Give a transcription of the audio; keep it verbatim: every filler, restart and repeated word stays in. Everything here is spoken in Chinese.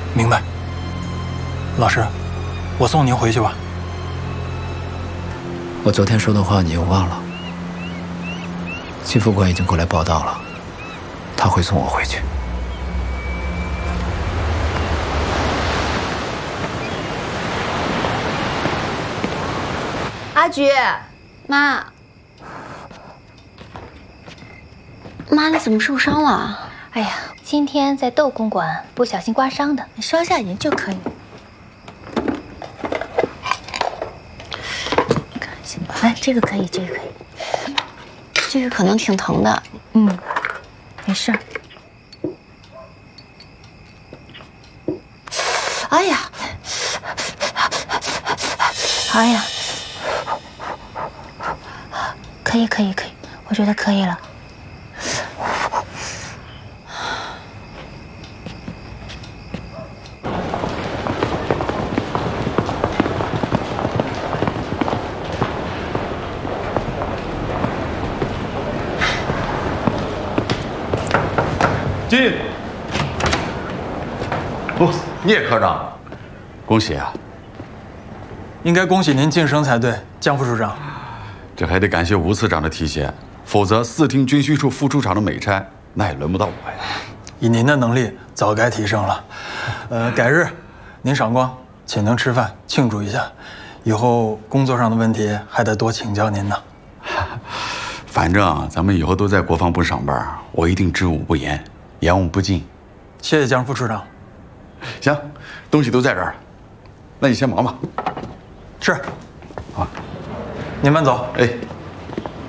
明白。老师，我送您回去吧。 我昨天说的话你又忘了。季副官已经过来报道了，他会送我回去。 阿菊， 妈，妈，你怎么受伤了？ 哎呀，今天在窦公馆不小心刮伤的， 你消下炎就可以。看一下，哎，这个可以，这个可以， 这个可能挺疼的。 嗯，没事儿。哎呀，哎呀，可以，可以，可以，我觉得可以了。 进。哦，聂科长，恭喜啊！ 应该恭喜您晋升才对，江副处长。 这还得感谢吴次长的提携，否则四厅军需处副处长的美差，那也轮不到我呀。 以您的能力，早该提升了。呃，改日您赏光，请您吃饭庆祝一下。以后工作上的问题还得多请教您呢。 反正咱们以后都在国防部上班，我一定知无不言，言无不尽。 谢谢江副处长。 行，东西都在这儿，那你先忙吧。 是。 好， 您慢走。 哎。